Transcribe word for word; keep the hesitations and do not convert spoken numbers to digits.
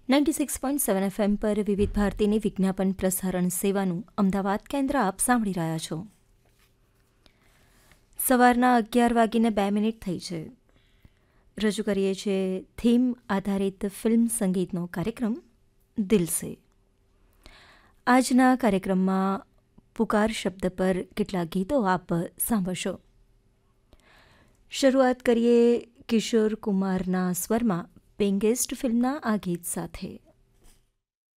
Ninety six point seven FM પર વિવિધ ભારતીની વિજ્ઞાપન પ્રસારણ સેવાનું અમદાવાદ કેન્દ્ર આપ સાંભળી રહ્યા છો. સવારના અગિયાર વાગીને બે મિનિટ થઈ છે. રજૂ કરીએ છીએ થીમ આધારિત ફિલ્મ સંગીતનો કાર્યક્રમ દિલ સે. આજના કાર્યક્રમમાં પુકાર શબ્દ પર કેટલાક ગીતો આપ સાંભળશો. શરૂઆત કરીએ કિશોર કુમારના સ્વરમાં પેંગેસ્ટ ફિલ્મના આ ગીત સાથે.